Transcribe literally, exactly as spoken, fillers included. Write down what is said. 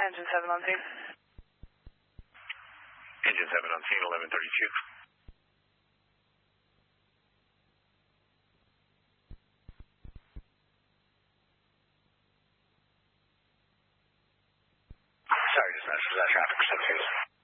Engine seven on scene. Engine seven on scene, eleven thirty-two. Sorry, dispatch, is that traffic?